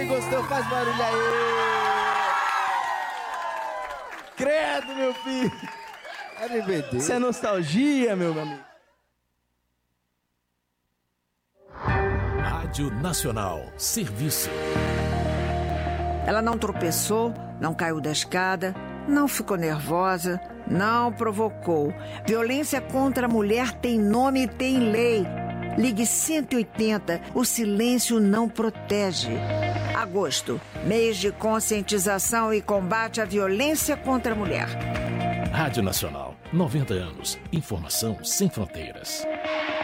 Quem gostou, faz barulho aí. Credo, meu filho. RBD. Isso é nostalgia, meu amigo. Rádio Nacional, serviço. Ela não tropeçou, não caiu da escada, não ficou nervosa, não provocou. Violência contra a mulher tem nome e tem lei. Ligue 180, o silêncio não protege. Agosto, mês de conscientização e combate à violência contra a mulher. Rádio Nacional, 90 anos. Informação sem fronteiras.